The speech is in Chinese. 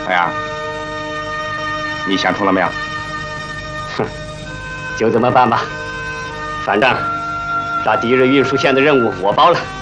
小杨，你想通了没有？ 哼，就这么办吧。反正炸敌人运输线的任务我包了。